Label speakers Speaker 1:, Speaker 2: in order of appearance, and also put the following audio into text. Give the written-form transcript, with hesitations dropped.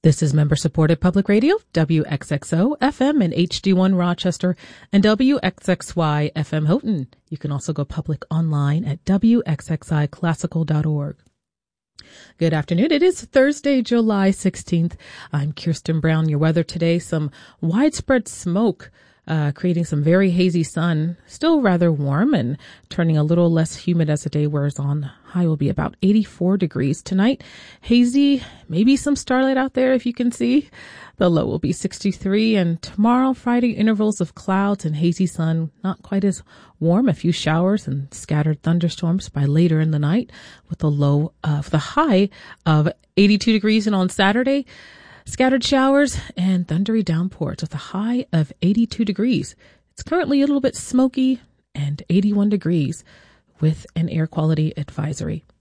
Speaker 1: This is member-supported public radio, WXXO FM and HD1 Rochester and WXXY FM Houghton. You can also go public online at WXXIClassical.org. Good afternoon. It is Thursday, July 16th. I'm Kirsten Brown. Your weather today, some widespread smoke, creating some very hazy sun, still rather warm and turning a little less humid as the day wears on. High will be about 84 degrees tonight. Hazy, maybe some starlight out there if you can see. The low will be 63, and tomorrow, Friday, intervals of clouds and hazy sun, not quite as warm, a few showers and scattered thunderstorms by later in the night with the low of the high of 82 degrees. And on Saturday, scattered showers and thundery downpours with a high of 82 degrees. It's currently a little bit smoky and 81 degrees with an air quality advisory.